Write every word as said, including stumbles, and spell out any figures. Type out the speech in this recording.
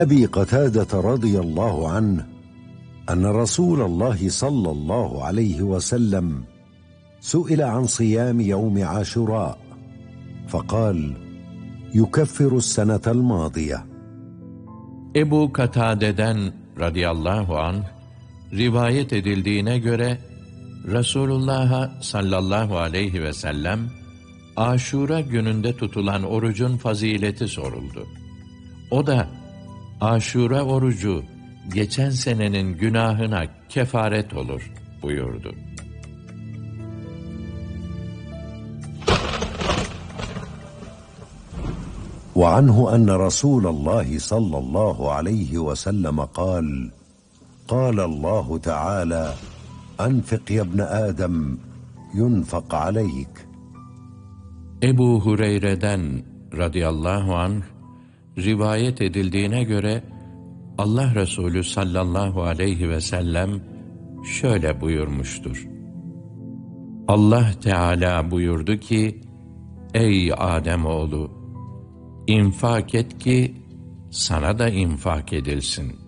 أبي قتادة رضي الله عنه أن رسول الله صلى الله عليه وسلم سئل عن صيام يوم عاشوراء فقال: يكفر السنة الماضية. Ebu Katade'den radıyallahu anh rivayet edildiğine göre Resulullah'a sallallahu aleyhi ve sellem Aşura gününde tutulan orucun fazileti soruldu. O da Aşura orucu geçen senenin günahına kefaret olur buyurdu. وعنه أن رسول الله صلى الله عليه وسلم قال: قال الله تعالى: أنفق يا ابن آدم ينفق عليك. Ebu Hureyre'den radıyallahu anh rivayet edildiğine göre Allah Resulü sallallahu aleyhi ve sellem şöyle buyurmuştur. Allah Teala buyurdu ki: Ey Ademoğlu, infak et ki sana da infak edilsin.